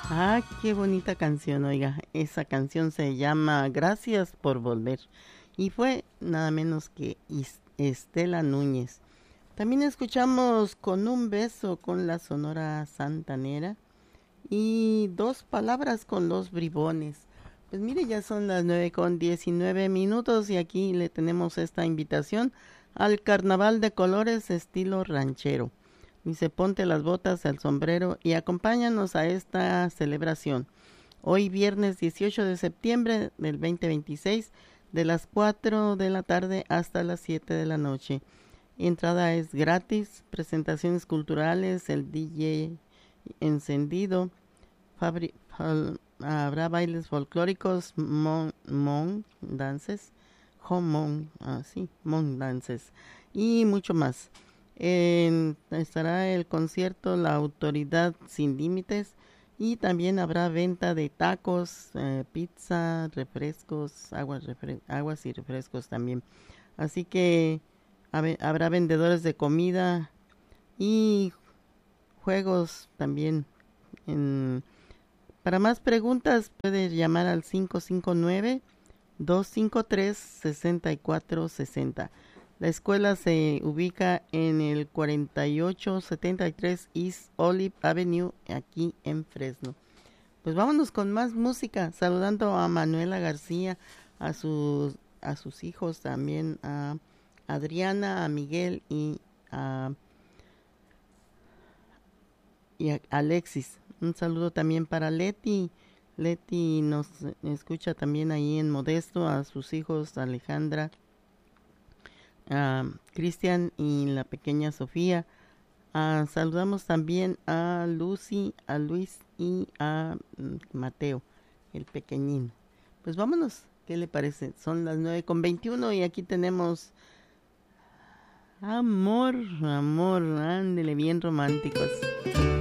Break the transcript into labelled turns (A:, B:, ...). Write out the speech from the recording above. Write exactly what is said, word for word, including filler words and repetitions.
A: Ah, qué bonita canción, oiga. Esa canción se llama Gracias por volver. Y fue nada menos que Is- Estela Núñez. También escuchamos Con un beso con la Sonora Santanera y Dos palabras con los bribones. Pues mire, ya son las nueve con diecinueve minutos y aquí le tenemos esta invitación al Carnaval de Colores estilo ranchero. Dice, ponte las botas, el sombrero y acompáñanos a esta celebración. Hoy viernes dieciocho de septiembre del dos mil veintiséis, de las cuatro de la tarde hasta las siete de la noche. Entrada es gratis, presentaciones culturales, el D J encendido, fabri- fal- habrá bailes folclóricos, mon, mon dances, homon, ah, sí, mon dances y mucho más. En- estará el concierto La Autoridad Sin Límites y también habrá venta de tacos, eh, pizza, refrescos, aguas, refre- aguas y refrescos también. Así que habe- habrá vendedores de comida y juegos también. En, para más preguntas puedes llamar al cinco cinco nueve, dos cinco tres, seis cuatro seis cero. La escuela se ubica en el cuarenta y ocho setenta y tres East Olive Avenue, aquí en Fresno. Pues vámonos con más música, saludando a Manuela García, a sus, a sus hijos también, a Adriana, a Miguel y a, y a Alexis. Un saludo también para Leti. Leti nos escucha también ahí en Modesto, a sus hijos Alejandra, a Cristian y la pequeña Sofía. Ah, saludamos también a Lucy, a Luis y a mm, Mateo, el pequeñín. Pues vámonos, ¿qué le parece? Son las nueve con veintiuno y aquí tenemos amor, amor, ándele bien románticos.